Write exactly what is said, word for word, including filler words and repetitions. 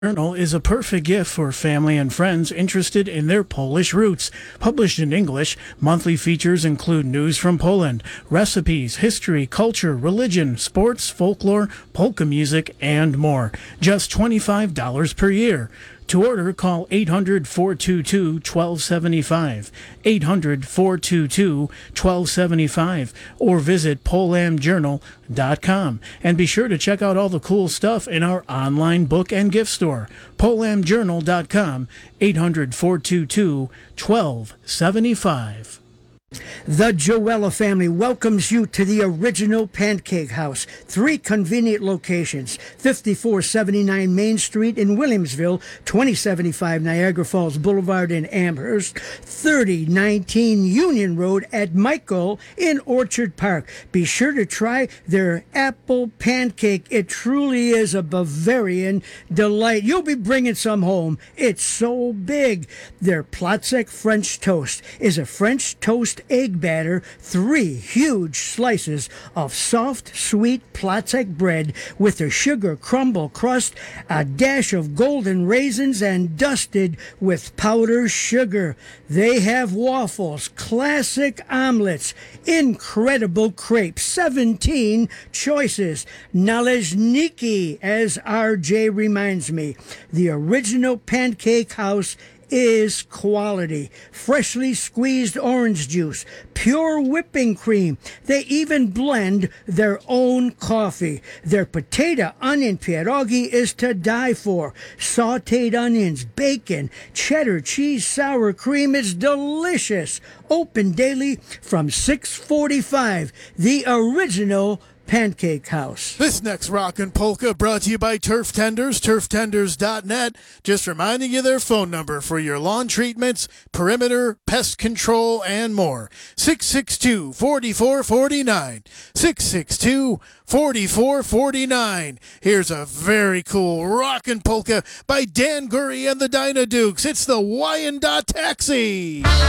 Journal is a perfect gift for family and friends interested in their Polish roots. Published in English, monthly features include news from Poland, recipes, history, culture, religion, sports, folklore, polka music, and more. Just twenty-five dollars per year. To order, call eight hundred, four two two, one two seven five, eight hundred, four two two, one two seven five, or visit polam journal dot com. And be sure to check out all the cool stuff in our online book and gift store, polam journal dot com, eight hundred, four two two, one two seven five. The Joella family welcomes you to the original Pancake House. Three convenient locations: fifty-four seventy-nine Main Street in Williamsville, twenty seventy-five Niagara Falls Boulevard in Amherst, thirty nineteen Union Road at Michael in Orchard Park. Be sure to try their apple pancake. It truly is a Bavarian delight. You'll be bringing some home. It's so big. Their Plotzek French toast is a French toast egg batter, three huge slices of soft, sweet Plotzek bread with a sugar crumble crust, a dash of golden raisins, and dusted with powdered sugar. They have waffles, classic omelets, incredible crepes, seventeen choices. Należniki, as R J reminds me. The original Pancake House is quality. Freshly squeezed orange juice, pure whipping cream. They even blend their own coffee. Their potato onion pierogi is to die for. Sauteed onions, bacon, cheddar cheese, sour cream is delicious. Open daily from six forty-five. The original Pancake House. This next Rockin' Polka brought to you by Turf Tenders, turf tenders dot net. Just reminding you their phone number for your lawn treatments, perimeter, pest control, and more. six six two, four four four nine. six six two, four four four nine. Here's a very cool Rockin' Polka by Dan Gurry and the Dyna Dukes. It's the Wyandotte Taxi.